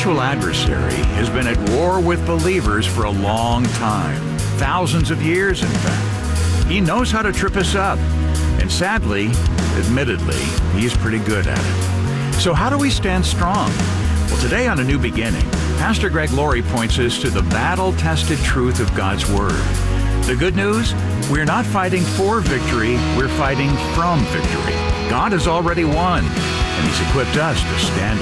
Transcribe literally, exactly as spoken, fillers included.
spiritual adversary has been at war with believers for a long time, thousands of years in fact. He knows how to trip us up, and sadly, admittedly, he's pretty good at it. So how do we stand strong? Well, today on A New Beginning, Pastor Greg Laurie points us to the battle-tested truth of God's Word. The good news? We're not fighting for victory, we're fighting from victory. God has already won, and He's equipped us to stand